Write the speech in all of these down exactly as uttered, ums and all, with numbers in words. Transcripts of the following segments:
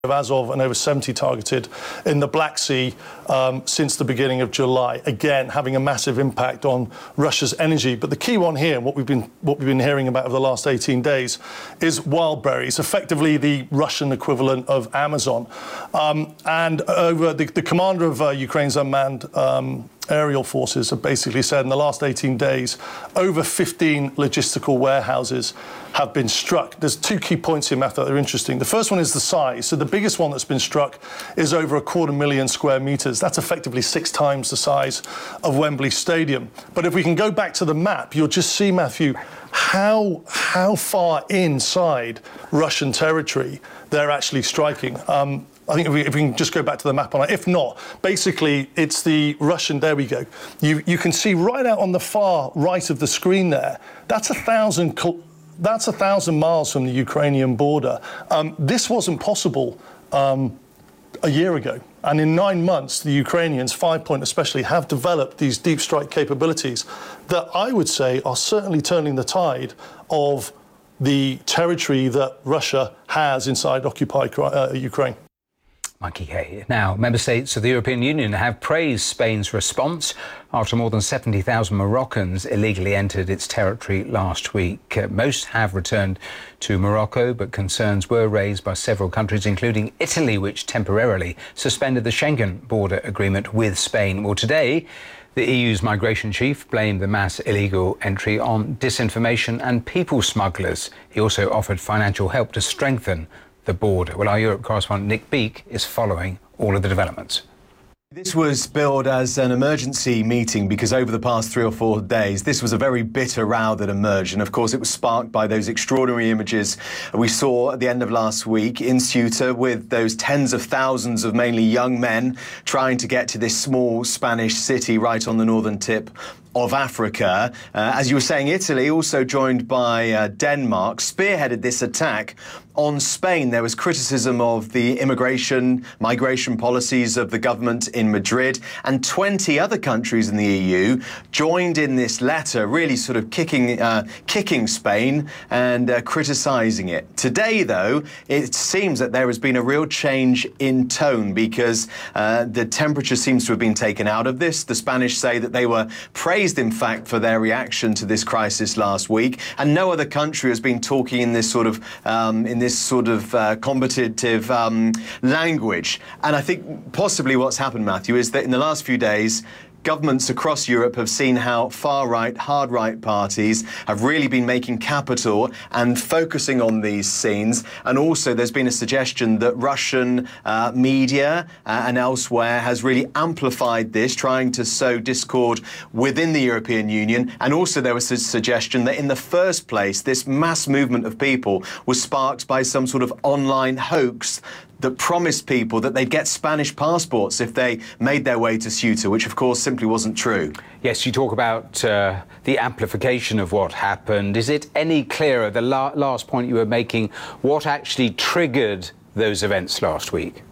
Azov and over seventy targeted in the Black Sea um, since the beginning of July. Again, having a massive impact on Russia's energy. But the key one here, and what we've been what we've been hearing about over the last eighteen days, is Wildberries, effectively the Russian equivalent of Amazon. Um, and over the, the commander of uh, Ukraine's unmanned um, aerial forces have basically said in the last eighteen days, over fifteen logistical warehouses have been struck. There's two key points here, Matt, that are interesting. The first one is the size. So the biggest one that's been struck is over a quarter million square meters. That's effectively six times the size of Wembley Stadium. But if we can go back to the map, you'll just see, Matthew, how, how far inside Russian territory they're actually striking. Um, I think if we, if we can just go back to the map on it. If not, basically, it's the Russian, there we go. You, you can see right out on the far right of the screen there, that's a thousand, that's a thousand miles from the Ukrainian border. Um, this wasn't possible um, a year ago. And in nine months, the Ukrainians, Five Point especially, have developed these deep strike capabilities that I would say are certainly turning the tide of the territory that Russia has inside occupied uh, Ukraine. Mikey Kay. Now, member states of the European Union have praised Spain's response after more than seventy thousand Moroccans illegally entered its territory last week. Uh, most have returned to Morocco, but concerns were raised by several countries, including Italy, which temporarily suspended the Schengen border agreement with Spain. Well, today, the E U's migration chief blamed the mass illegal entry on disinformation and people smugglers. He also offered financial help to strengthen the border. Well, our Europe correspondent Nick Beake is following all of the developments. This was billed as an emergency meeting because over the past three or four days, this was a very bitter row that emerged. And of course, it was sparked by those extraordinary images we saw at the end of last week in Ceuta with those tens of thousands of mainly young men trying to get to this small Spanish city right on the northern tip of Africa. Uh, as you were saying, Italy, also joined by uh, Denmark, spearheaded this attack on Spain. There was criticism of the immigration, migration policies of the government in Madrid, and twenty other countries in the E U joined in this letter, really sort of kicking, uh, kicking Spain and uh, criticising it. Today, though, it seems that there has been a real change in tone because uh, the temperature seems to have been taken out of this. The Spanish say that they were praised, in fact, for their reaction to this crisis last week, and no other country has been talking in this sort of um, in this sort of uh, combative um, language. And I think possibly what's happened, Matthew, is that in the last few days, governments across Europe have seen how far-right, hard-right parties have really been making capital and focusing on these scenes. And also there's been a suggestion that Russian uh, media uh, and elsewhere has really amplified this, trying to sow discord within the European Union. And also there was a suggestion that in the first place, this mass movement of people was sparked by some sort of online hoax that promised people that they'd get Spanish passports if they made their way to Ceuta, which of course simply wasn't true. Yes, you talk about uh, the amplification of what happened. Is it any clearer, the la last point you were making, what actually triggered those events last week?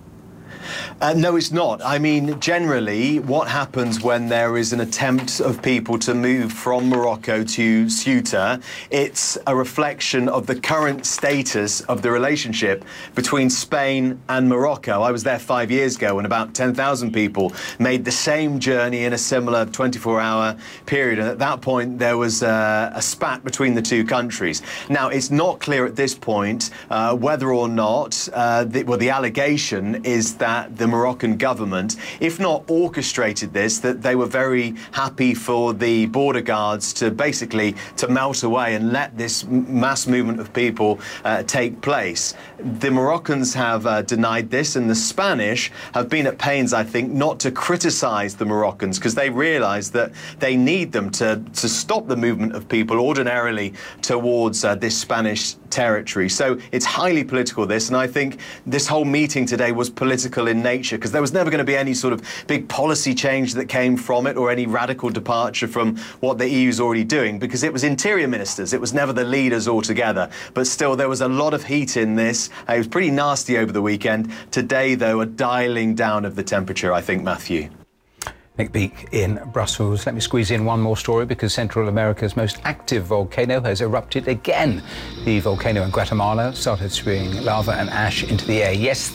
Uh, no, it's not. I mean, generally, what happens when there is an attempt of people to move from Morocco to Ceuta, it's a reflection of the current status of the relationship between Spain and Morocco. I was there five years ago when about ten thousand people made the same journey in a similar twenty-four hour period. And at that point, there was uh, a spat between the two countries. Now, it's not clear at this point uh, whether or not, uh, the, well, the allegation is that the Moroccan government, if not orchestrated this, that they were very happy for the border guards to basically to melt away and let this mass movement of people uh, take place. The Moroccans have uh, denied this, and the Spanish have been at pains, I think, not to criticize the Moroccans because they realize that they need them to, to stop the movement of people ordinarily towards uh, this Spanish territory. So it's highly political, this, and I think this whole meeting today was political in nature because there was never going to be any sort of big policy change that came from it or any radical departure from what the E U is already doing, because it was interior ministers, it was never the leaders altogether. But still, there was a lot of heat in this. It was pretty nasty over the weekend. Today, though, a dialing down of the temperature, I think, Matthew. Nick Beak in Brussels. Let me squeeze in one more story because Central America's most active volcano has erupted again. The volcano in Guatemala started spewing lava and ash into the air. Yes,